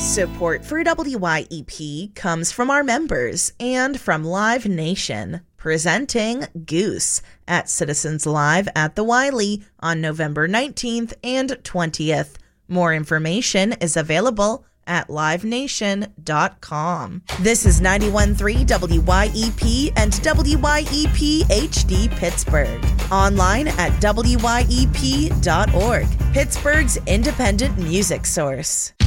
Support for WYEP comes from our members and from Live Nation, presenting Goose at Citizens Live at the Wiley on November 19th and 20th. More information is available at livenation.com. This is 91.3 WYEP and WYEP HD Pittsburgh. Online at WYEP.org, Pittsburgh's independent music source.